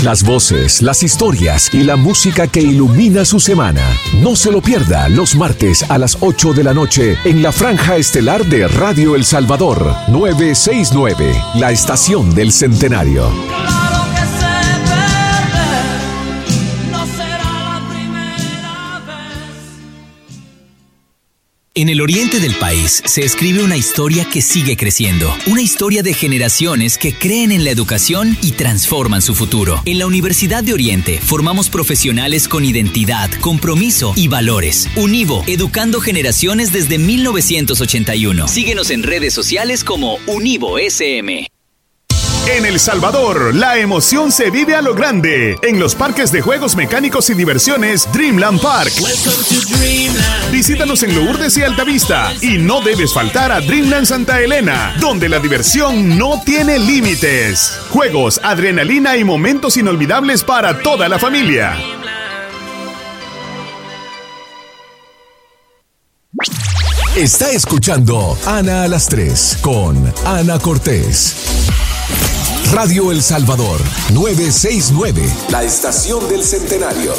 Las voces, las historias y la música que ilumina su semana. No se lo pierda los martes a las 8 de la noche en la franja estelar de Radio El Salvador 969, la estación del centenario. En el oriente del país se escribe una historia que sigue creciendo, una historia de generaciones que creen en la educación y transforman su futuro. En la Universidad de Oriente formamos profesionales con identidad, compromiso y valores. Univo, educando generaciones desde 1981. Síguenos en redes sociales como Univo SM. En El Salvador, la emoción se vive a lo grande en los parques de juegos mecánicos y diversiones Dreamland Park. Visítanos en Lourdes y Altavista y no debes faltar a Dreamland Santa Elena, donde la diversión no tiene límites. Juegos, adrenalina y momentos inolvidables para toda la familia. Está escuchando Ana a las 3 con Ana Cortés. Radio El Salvador 969, la estación del centenario.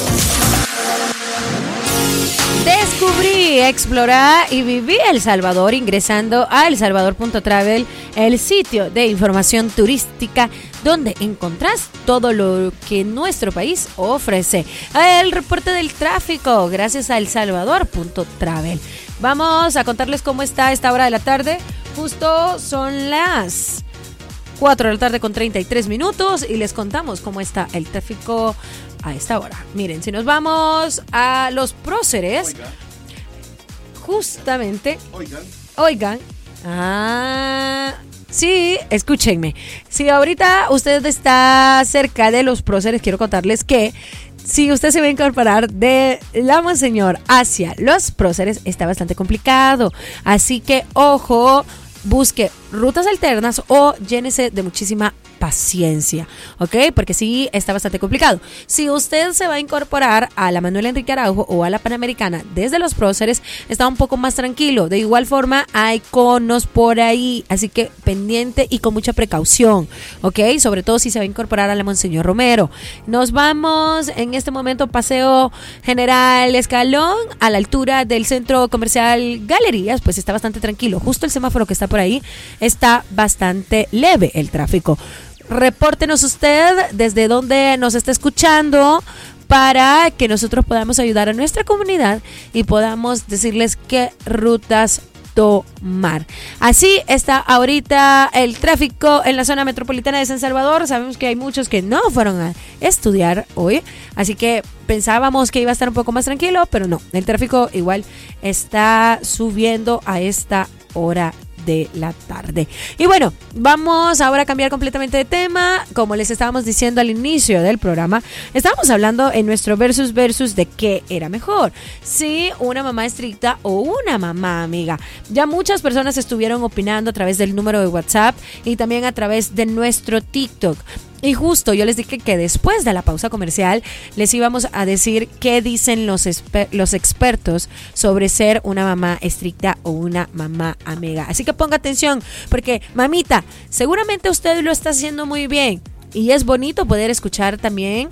Descubrí, exploré y viví El Salvador ingresando a elsalvador.travel, el sitio de información turística donde encontrás todo lo que nuestro país ofrece. El reporte del tráfico gracias a elsalvador.travel. Vamos a contarles cómo está a esta hora de la tarde. Justo son las 4 de la tarde con 33 minutos y les contamos cómo está el tráfico a esta hora. Miren, si nos vamos a los próceres, justamente, oigan, sí, escúchenme. Si ahorita usted está cerca de los próceres, quiero contarles que si usted se va a incorporar de la Monseñor hacia los próceres, está bastante complicado. Así que, ojo, busque rutas alternas o llénese de muchísima paciencia, ¿ok? Porque sí, está bastante complicado. Si usted se va a incorporar a la Manuel Enrique Araujo o a la Panamericana desde los próceres, está un poco más tranquilo. De igual forma, hay conos por ahí, así que pendiente y con mucha precaución, ¿ok? Sobre todo si se va a incorporar a la Monseñor Romero. Nos vamos en este momento Paseo General Escalón, a la altura del Centro Comercial Galerías, pues está bastante tranquilo. Justo el semáforo que está por ahí está bastante leve el tráfico. Repórtenos usted desde donde nos está escuchando para que nosotros podamos ayudar a nuestra comunidad y podamos decirles qué rutas tomar. Así está ahorita el tráfico en la zona metropolitana de San Salvador. Sabemos que hay muchos que no fueron a estudiar hoy, así que pensábamos que iba a estar un poco más tranquilo, pero no, el tráfico igual está subiendo a esta hora de la tarde. Y bueno, vamos ahora a cambiar completamente de tema. Como les estábamos diciendo al inicio del programa, estábamos hablando en nuestro versus de qué era mejor, si una mamá estricta o una mamá amiga. Ya muchas personas estuvieron opinando a través del número de WhatsApp y también a través de nuestro TikTok. Y justo yo les dije que después de la pausa comercial les íbamos a decir qué dicen los expertos sobre ser una mamá estricta o una mamá amiga. Así que ponga atención, porque mamita, seguramente usted lo está haciendo muy bien y es bonito poder escuchar también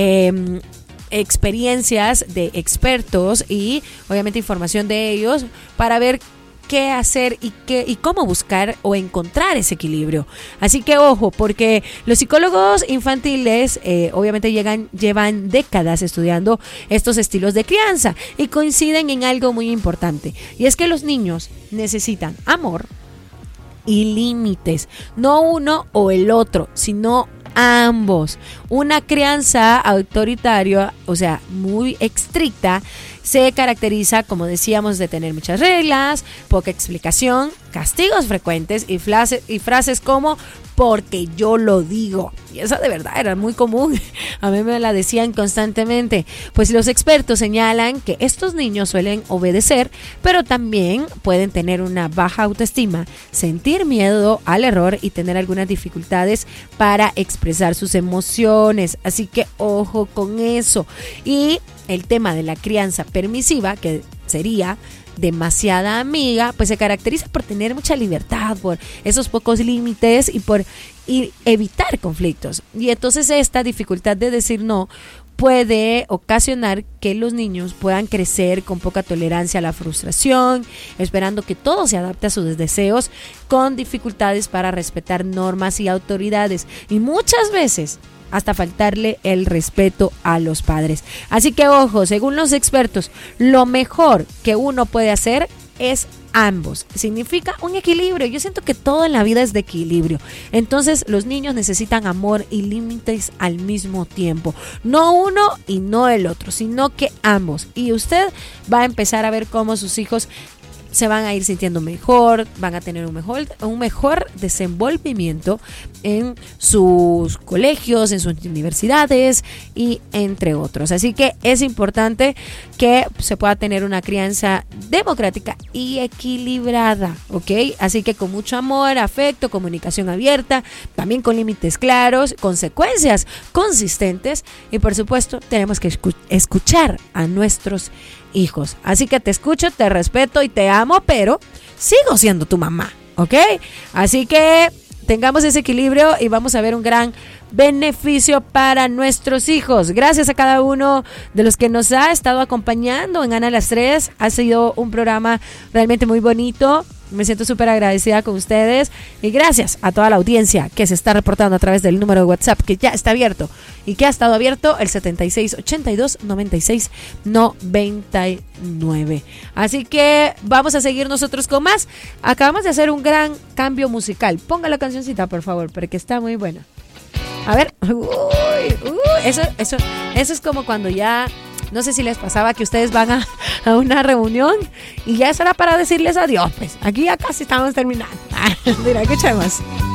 experiencias de expertos y obviamente información de ellos para ver qué hacer y cómo buscar o encontrar ese equilibrio. Así que ojo, porque los psicólogos infantiles obviamente llevan décadas estudiando estos estilos de crianza y coinciden en algo muy importante, y es que los niños necesitan amor y límites, no uno o el otro, sino ambos. Una crianza autoritaria, o sea, muy estricta, se caracteriza, como decíamos, de tener muchas reglas, poca explicación, castigos frecuentes y frases como porque yo lo digo. Y esa de verdad era muy común. A mí me la decían constantemente. Pues los expertos señalan que estos niños suelen obedecer, pero también pueden tener una baja autoestima, sentir miedo al error y tener algunas dificultades para expresar sus emociones. Así que ojo con eso. Y el tema de la crianza permisiva, que sería demasiada amiga, pues se caracteriza por tener mucha libertad, por esos pocos límites y por evitar conflictos. Y entonces esta dificultad de decir no puede ocasionar que los niños puedan crecer con poca tolerancia a la frustración, esperando que todo se adapte a sus deseos, con dificultades para respetar normas y autoridades, y muchas veces hasta faltarle el respeto a los padres. Así que ojo, según los expertos, lo mejor que uno puede hacer es ambos. Significa un equilibrio. Yo siento que todo en la vida es de equilibrio. Entonces los niños necesitan amor y límites al mismo tiempo. No uno y no el otro, sino que ambos. Y usted va a empezar a ver cómo sus hijos se van a ir sintiendo mejor, van a tener un mejor desenvolvimiento en sus colegios, en sus universidades y entre otros. Así que es importante que se pueda tener una crianza democrática y equilibrada, ¿ok? Así que con mucho amor, afecto, comunicación abierta, también con límites claros, consecuencias consistentes y por supuesto tenemos que escuchar a nuestros hijos. Así que te escucho, te respeto y te amo, pero sigo siendo tu mamá, ¿ok? Así que tengamos ese equilibrio y vamos a ver un gran beneficio para nuestros hijos. Gracias a cada uno de los que nos ha estado acompañando en Ana las 3. Ha sido un programa realmente muy bonito. Me siento súper agradecida con ustedes y gracias a toda la audiencia que se está reportando a través del número de WhatsApp que ya está abierto y que ha estado abierto el 7682-9699. Así que vamos a seguir nosotros con más. Acabamos de hacer un gran cambio musical. Ponga la cancioncita, por favor, porque está muy buena. A ver, eso es como cuando ya, no sé si les pasaba que ustedes van a una reunión y ya es hora para decirles adiós. Pues aquí ya casi estamos terminando. Mira, escuchemos.